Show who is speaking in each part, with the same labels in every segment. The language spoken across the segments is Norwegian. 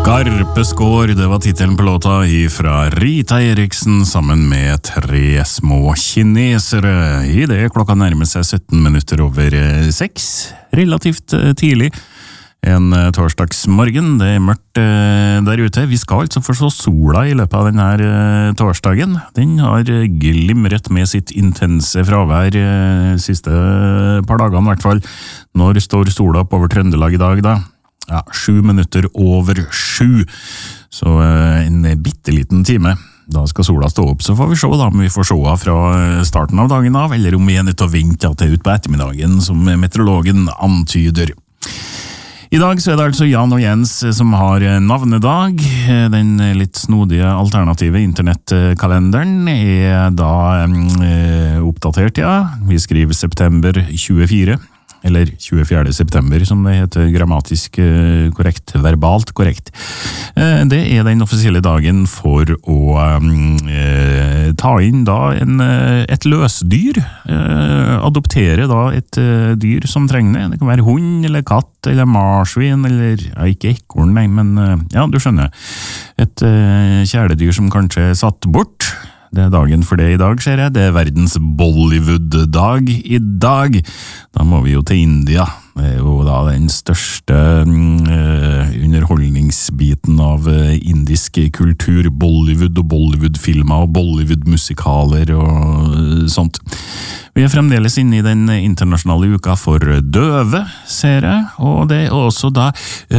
Speaker 1: Skarpe skår, det var titelen på låta fra Rita Eriksen sammen med 3 små kinesere. I det klokka nærmer seg 17 minutter over 6, relativt tidlig. En torsdagsmorgen, det mørkt der ute. Vi skal altså få se sola i løpet av denne torsdagen. Den har glimret med sitt intense fravær siste par dagene i hvert fall. Når står sola opp over Trøndelag i dag da? Ja, 7 minutter over 7, så en bitteliten time. Da skal sola stå opp, så får vi se da om vi får se fra starten av dagen av, eller om vi er nødt til å vente til ut på ettermiddagen, som meteorologen antyder. I dag så er det altså Jan og Jens som har navnedag. Den litt snodige alternative internettkalenderen er da oppdatert, ja. Vi skriver september 24. Eller 24. september, som det heter grammatisk korrekt, verbalt korrekt. Det er den offisielle dagen for å ta inn da et løsdyr, adoptere da et dyr som trenger det. Det kan være hund, eller katt, eller marsvin, eller ja, ikke ekorn, nei, men ja, du skjønner. Et kjæledyr som kanskje er satt bort. Det er dagen for det i dag, ser jeg. Det er verdens Bollywood-dag i dag. Da må vi jo til India. Det er jo da den største underholdningsbiten av indisk kultur. Bollywood og Bollywood-filmer og Bollywood-musikaler og sånt. Vi er fremdeles inne i den internasjonale uka for døve, ser jeg. Og det er også da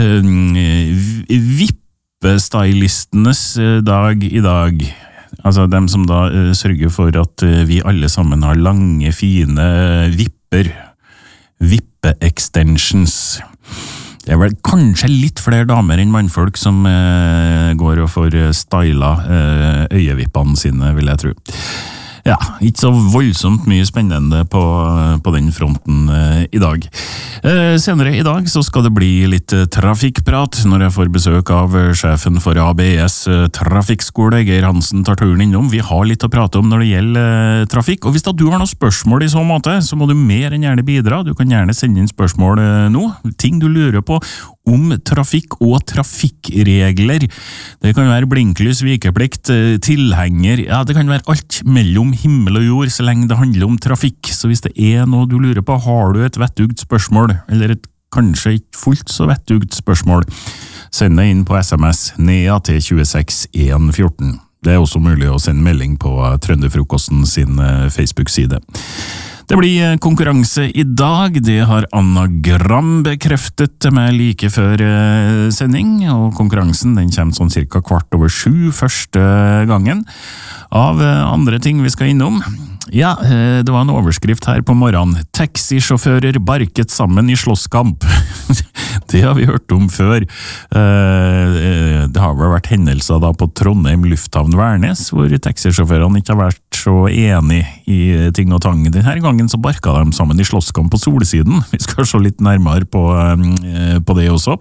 Speaker 1: vippestilistenes dag i dag. Altså dem som da sørger for at vi alle sammen har lange, fine vipper. Vippe-extensions. Det er vel kanskje litt flere damer enn mannfolk som går og får stylet øyevippene sine, vil jeg tro. Ja, ikke så voldsomt mye spennende på den fronten i dag. Senere i dag så skal det bli litt trafikkprat når jeg får besøk av sjefen for ABS trafikkskole, Geir Hansen, tar turen innom. Vi har litt å prate om når det gjelder trafikk, og hvis da du har noen spørsmål i så måte, så må du mer enn gjerne bidra. Du kan gjerne sende inn spørsmål nå, ting du lurer på om trafikk og trafikkregler. Det kan være blinklys, vikeplikt, tilhenger, ja, det kan være alt mellom himmel og jord så lenge det handler om trafikk. Så hvis det er noe du lurer på, har du et vettugt spørsmål, eller et kanskje ikke fullt så vettugt spørsmål, send deg inn på SMS NEA til 26114. Det er også mulig å sende melding på Trønderfrokosten sin Facebook-side. Det blir konkurranse i dag, det har Anagram bekreftet til meg like før sending, og konkurransen den kommer sånn cirka 7:15 første gangen. Av andre ting vi skal innom, ja, det var en overskrift her på morgenen, taxisjåfører barket sammen i slåsskamp. Det har vi hørt om før. Det har vel vært hendelser da på Trondheim lufthavn Værnes, hvor taxisjåførene ikke har vært så enige i ting og tang. Denne gangen så barka de sammen i slåsskamp på Solsiden. Vi skal se litt nærmere på det også.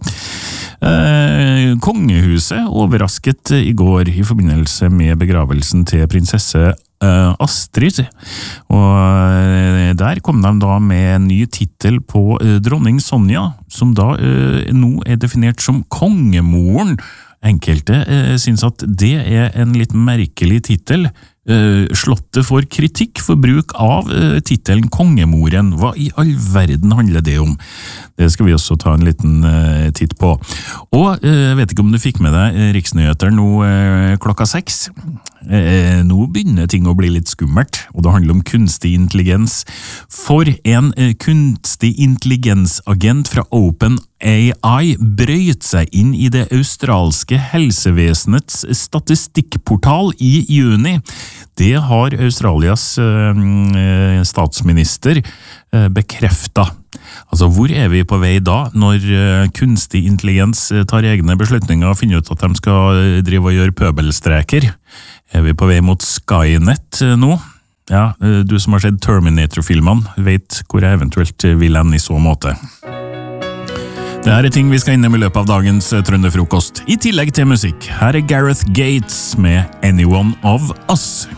Speaker 1: Kongehuset overrasket i går i forbindelse med begravelsen til prinsesse Astrid, og der kom de da med en ny titel på dronning Sonja, som da nå er definert som kongemoren. Enkelte synes at det er en litt merkelig titel. Slottet får kritikk for bruk av titelen kongemoren. Hva i all verden handler det om? Det skal vi også ta en liten titt på. Og jeg vet ikke om du fikk med deg Riksnyheter nå klokka 6. Nå begynner ting å bli litt skummelt, og det handler om kunstig intelligens. For en kunstig intelligensagent fra OpenAI brøyt seg inn i det australske helsevesenets statistikkportal i juni. Det har Australias statsminister bekreftet. Altså, hvor er vi på vei da, når kunstig intelligens tar egne beslutninger og finner ut at de skal drive og gjøre pøbelstreker? Er vi på vei mot Skynet nå? Ja, du som har sett Terminator-filmene vet hvor jeg eventuelt vil ende i så måte. Det her er ting vi skal innom i løpet av dagens Trønderfrokost. I tillegg til musikk, her er Gareth Gates med Anyone of Us.